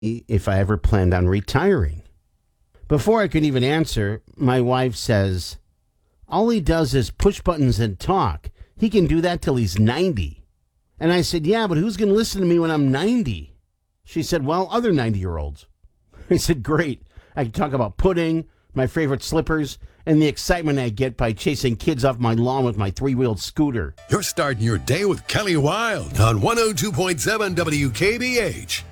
if I ever planned on retiring. Before I could even answer, my wife says, all he does is push buttons and talk. He can do that till he's 90. And I said, yeah, but who's going to listen to me when I'm 90? She said, well, other 90-year-olds. I said, great. I can talk about pudding, my favorite slippers, and the excitement I get by chasing kids off my lawn with my three-wheeled scooter. You're starting your day with Kelly Wilde on 102.7 WKBH.